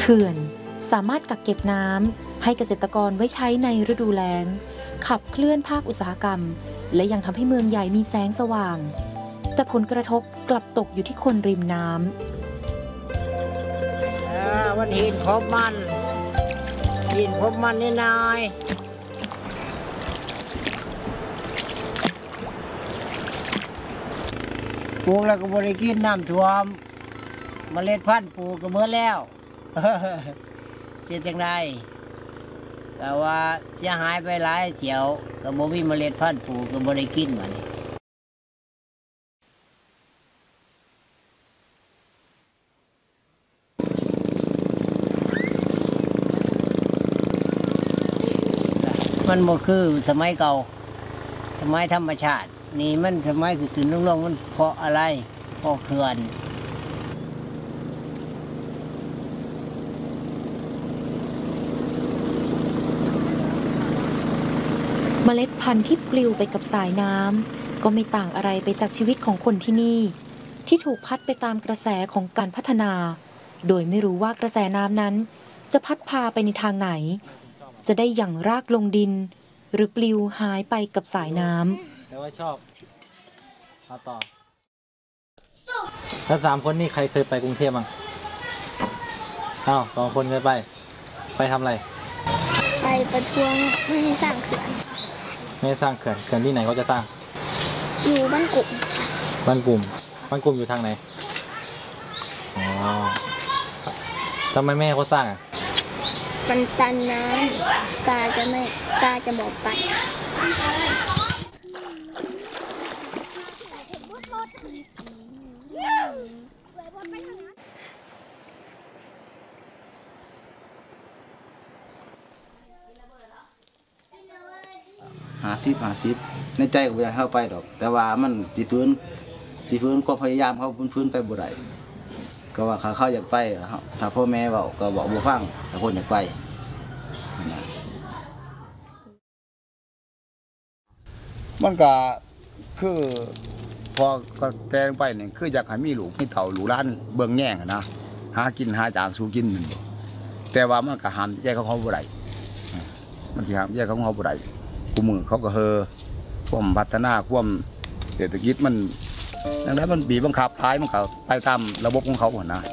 ขื่อนสามารถกักเก็บน้ำให้เกษตรกรไว้ใช้ในฤดูแล้งขับเคลื่อนภาคอุตสาหกรรมและยังทำให้เมืองใหญ่มีแสงสว่างแต่ผลกระทบกลับตกอยู่ที่คนริมน้ำวันหินพบมันนี่นายปลูกแล้วก็บริกินน้ำท่วมเมล็ดพันธุ์ปลูกก็เมื่อแล้วเจ๊จังไดแต่ว่าเสียหายไปหลายเที่ยวก็บ่มีเมล็ดพันธุ์ปลูกก็บ่ได้กินมันมันบ่คือสมัยเก่าสมัยธรรมชาตินี่มันสมัยขึ้นๆลงๆมันเพราะอะไรเพราะเขื่อนเมล็ดพันธุ์ที่ปลิวไปกับสายน้ำก็ไม่ต่างอะไรไปจากชีวิตของคนที่นี่ที่ถูกพัดไปตามกระแสของการพัฒนาโดยไม่รู้ว่ากระแสน้ำนั้นจะพัดพาไปในทางไหนจะได้หยั่งรากลงดินหรือปลิวหายไปกับสายน้ำแต่ว่าชอบเอาต่อแล้ว3 คนนี่ใครเคยไปกรุงเทพบ้างอ้าว2 คนเคยไปทำอะไรไปประท้วงไม่ให้สร้างเขื่อนไม่ให้สร้างเขื่อนที่ไหนเขาจะสร้างอยู่บ้านกลุ่มอยู่ทางไหนอ๋อทำไมแม่เขาสร้างมันตันน้ำปลาจะหมดไป 50ในใจก็บ่อยากเข้าไปดอกแต่ว่ามันสิฟื้นความพยายามเขาฟื้นไปบ่ได้ก็ว่าเขาอยากไปถ้าพ่อแม่เว้าก็บอกบ่ฟังถ้าคนอยากไปมันก็คือพอก็แกงไปนี่คืออยากให้มีลูกมีเต่าลูกหลานเบิ่งแย่งนะหากินหาจางสู้กินแต่ว่ามันก็ห้ามใจเขาบ่ได้มันสิห้ามใจเขาบ่ได้กูมือเขาก็ความพัฒนาความเศรษฐกิจมันดังนั้นมันบีบบังคับท้ายมันก็ไปตามระบบของเขาหมดนะ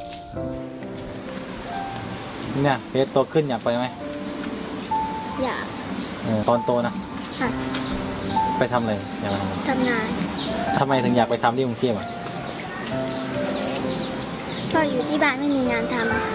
เนี่ยเพชรโตขึ้นอยากไปไหมอยากตอนโตนะค่ะไปทำอะไรอยากไปทำงานทำไมถึงอยากไปทำที่กรุงเทพอ่ะก็อยู่ที่บ้านไม่มีงานท